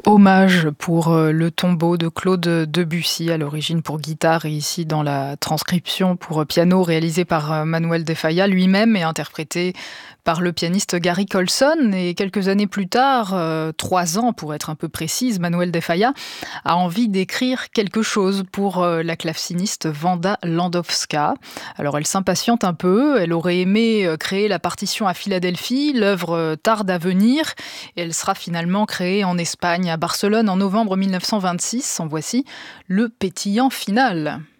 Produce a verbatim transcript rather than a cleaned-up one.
Hommage pour euh, le tombeau de Claude Debussy, à l'origine pour guitare et ici dans la transcription pour piano réalisée par euh, Manuel de Falla lui-même et interprété par le pianiste Gary Colson. Et quelques années plus tard, euh, trois ans pour être un peu précise, Manuel de Falla a envie d'écrire quelque chose pour euh, la claveciniste Wanda Landowska. Alors elle s'impatiente un peu, elle aurait aimé euh, créer la partition à Philadelphie, l'œuvre euh, tarde à venir et elle sera finalement créée en Espagne, à Barcelone en novembre mille neuf cent vingt-six. En voici le pétillant final.